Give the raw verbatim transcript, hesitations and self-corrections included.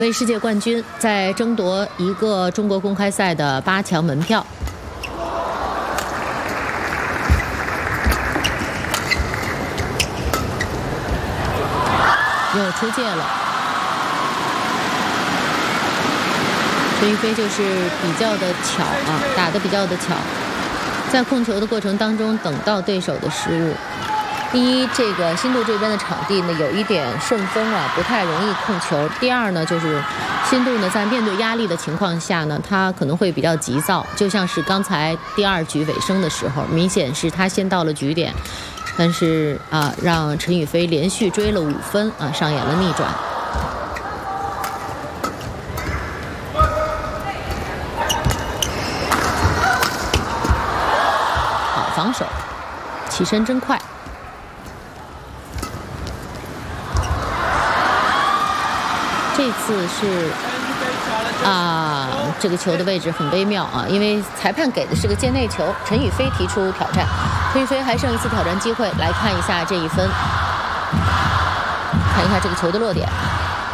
为世界冠军在争夺一个中国公开赛的八强门票。又出界了，陈雨菲就是比较的巧啊，打得比较的巧，在控球的过程当中等到对手的失误。第一，这个新度这边的场地呢有一点顺风啊，不太容易控球。第二呢，就是新度呢在面对压力的情况下呢，他可能会比较急躁，就像是刚才第二局尾声的时候，明显是他先到了局点，但是啊，让陈雨菲连续追了五分啊，上演了逆转。好防守，起身真快。这次是啊，这个球的位置很微妙啊，因为裁判给的是个界内球，陈雨菲提出挑战，陈雨菲还剩一次挑战机会，来看一下这一分，看一下这个球的落点。